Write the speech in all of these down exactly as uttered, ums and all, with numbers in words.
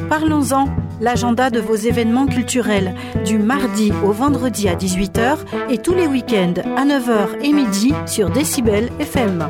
Parlons-en, l'agenda de vos événements culturels, du mardi au vendredi à dix-huit heures et tous les week-ends à neuf heures et midi sur Décibel F M.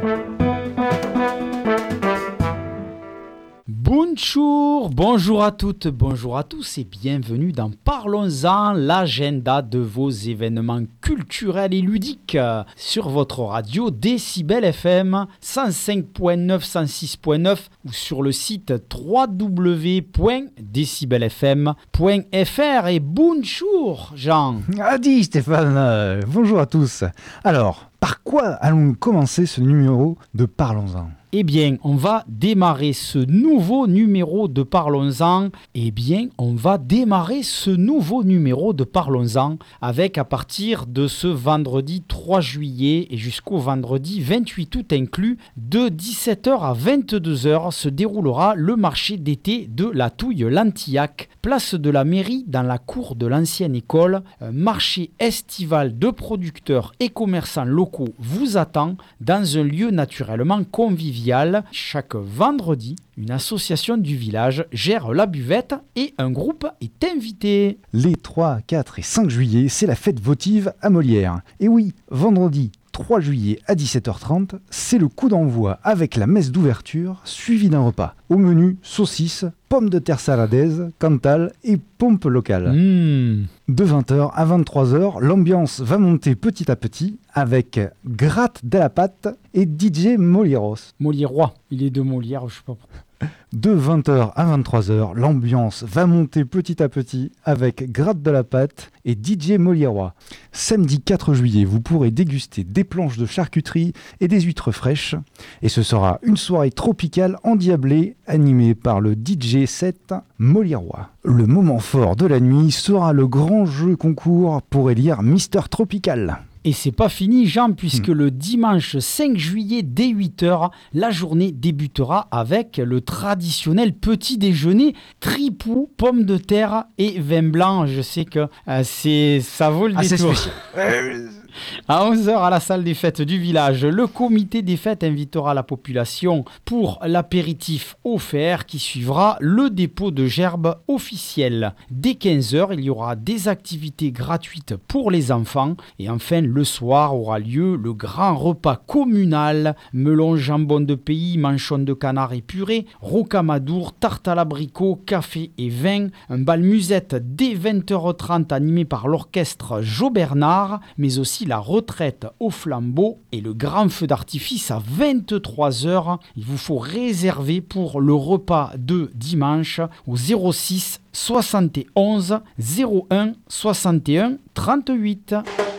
Bonjour, bonjour à toutes, bonjour à tous et bienvenue dans Parlons-en, l'agenda de vos événements culturels et ludiques sur votre radio Décibel F M cent cinq point neuf, cent six point neuf ou sur le site w w w point décibel f m point f r. Et bonjour Jean. Adi Stéphane, euh, bonjour à tous. Alors, par quoi allons-nous commencer ce numéro de Parlons-en ? Eh bien, on va démarrer ce nouveau numéro de Parlons-en. Eh bien, on va démarrer ce nouveau numéro de Parlons-en avec, à partir de ce vendredi trois juillet et jusqu'au vendredi vingt-huit août inclus, de dix-sept heures à vingt-deux heures se déroulera le marché d'été de la Touille-Lantillac, place de la mairie dans la cour de l'ancienne école. Un marché estival de producteurs et commerçants locaux vous attend dans un lieu naturellement convivial. Chaque vendredi, une association du village gère la buvette et un groupe est invité. Les trois, quatre et cinq juillet, c'est la fête votive à Molière. Et oui, vendredi trois juillet à dix-sept heures trente, c'est le coup d'envoi avec la messe d'ouverture suivie d'un repas. Au menu, saucisses, pommes de terre saladaise, cantal et pompe locale. Mmh. De vingt heures à vingt-trois heures, l'ambiance va monter petit à petit avec gratte de la pâte et D J Molieros. Molierois, il est de Molière, je sais pas pourquoi. De vingt heures à vingt-trois heures, l'ambiance va monter petit à petit avec gratte de la pâte et D J Molierois. Samedi quatre juillet, vous pourrez déguster des planches de charcuterie et des huîtres fraîches. Et ce sera une soirée tropicale endiablée animée par le D J set Molierois. Le moment fort de la nuit sera le grand jeu concours pour élire Mister Tropical. Et c'est pas fini, Jean, puisque mmh. le dimanche cinq juillet dès huit heures, la journée débutera avec le traditionnel petit déjeuner tripou, pommes de terre et vin blanc. Je sais que euh, c'est ça vaut le ah, détour. C'est spécial. À onze heures à la salle des fêtes du village, le comité des fêtes invitera la population pour l'apéritif offert qui suivra le dépôt de gerbes officiel. Dès quinze heures, il y aura des activités gratuites pour les enfants et enfin le soir aura lieu le grand repas communal, melon, jambon de pays, manchon de canard et purée, rocamadour, tarte à l'abricot, café et vin, un bal musette dès vingt heures trente animé par l'orchestre Jo Bernard, mais aussi la retraite au flambeau et le grand feu d'artifice à vingt-trois heures. Il vous faut réserver pour le repas de dimanche au zéro six soixante et onze zéro un soixante et un trente-huit.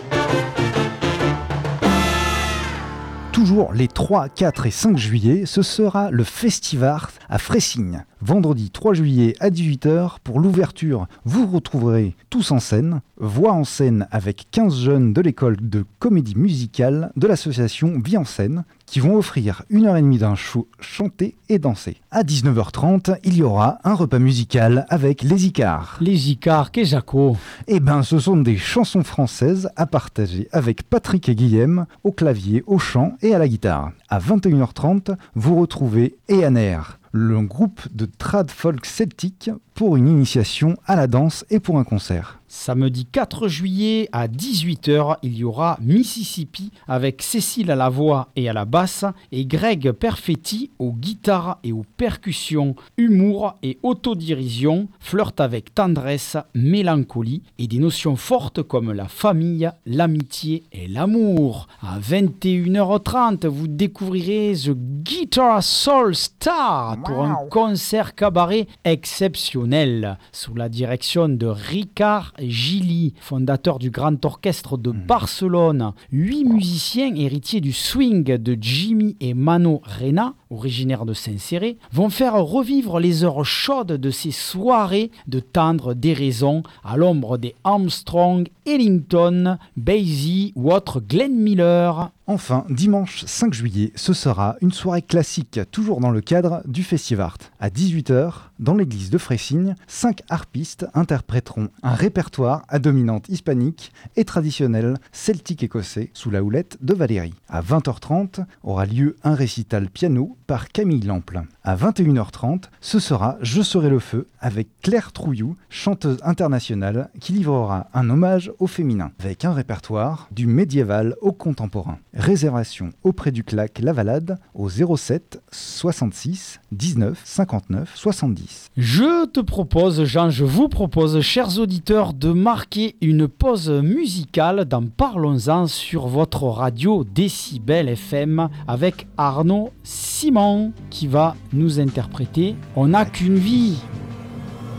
Toujours les trois, quatre et cinq juillet, ce sera le Festival à Fressignes. Vendredi trois juillet à dix-huit heures, pour l'ouverture, vous retrouverez Tous en scène, voix en scène avec quinze jeunes de l'école de comédie musicale de l'association Vie en scène, qui vont offrir une heure et demie d'un show chanté et dansé. À dix-neuf heures trente, il y aura un repas musical avec les Icars. Les Icars, qu'est Jaco ? Eh ben, ce sont des chansons françaises à partager avec Patrick et Guillaume au clavier, au chant et à la guitare. À vingt et une heures trente, vous retrouvez Eaner, le groupe de trad folk celtique, pour une initiation à la danse et pour un concert. Samedi quatre juillet à dix-huit heures, il y aura Mississippi avec Cécile à la voix et à la basse et Greg Perfetti aux guitares et aux percussions. Humour et autodérision, flirt avec tendresse, mélancolie et des notions fortes comme la famille, l'amitié et l'amour. À vingt et une heures trente, vous découvrirez The Guitar Soul Star pour un concert cabaret exceptionnel sous la direction de Ricard Gilly, fondateur du Grand Orchestre de Barcelone. Huit musiciens héritiers du swing de Jimmy et Mano Rena, originaires de Saint-Céré, vont faire revivre les heures chaudes de ces soirées de tendre déraison à l'ombre des Armstrong, Ellington, Basie ou autres Glenn Miller. Enfin, dimanche cinq juillet, ce sera une soirée classique, toujours dans le cadre du Festivart. À dix-huit heures, dans l'église de Fressigne, cinq harpistes interpréteront un répertoire à dominante hispanique et traditionnel celtique-écossais sous la houlette de Valérie. À vingt heures trente aura lieu un récital piano par Camille Lample. À vingt et une heures trente, ce sera Je serai le feu avec Claire Trouillou, chanteuse internationale qui livrera un hommage au féminin avec un répertoire du médiéval au contemporain. Réservation auprès du Clac Lavalade au zéro sept soixante-six dix-neuf cinquante-neuf soixante-dix. Je te propose, Jean, je vous propose, chers auditeurs, de marquer une pause musicale dans Parlons-en sur votre radio Décibel F M avec Arnaud Simon qui va nous interpréter On n'a qu'une vie.